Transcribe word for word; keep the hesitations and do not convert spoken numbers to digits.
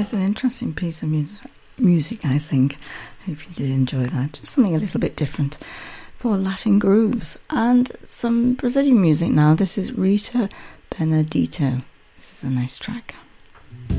It's an interesting piece of music, music, I think. Hope you did enjoy that. Just something a little bit different for Latin grooves. And some Brazilian music now. This is Rita Benedito. This is a nice track.